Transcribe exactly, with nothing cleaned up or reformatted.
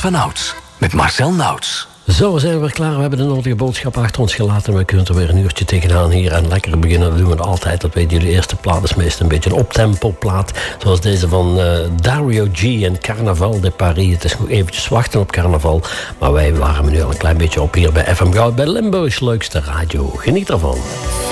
van Ouds met Marcel Nauts. Zo, we zijn weer klaar. We hebben de nodige boodschap achter ons gelaten. We kunnen er weer een uurtje tegenaan hier en lekker beginnen. Dat doen we altijd. Dat weten jullie. De eerste plaat is meestal een beetje een optempo plaat. Zoals deze van uh, Dario G en Carnaval de Paris. Het is nog eventjes wachten op carnaval. Maar wij waren nu al een klein beetje op hier bij F M Goud. Bij Limburgs leukste radio. Geniet ervan.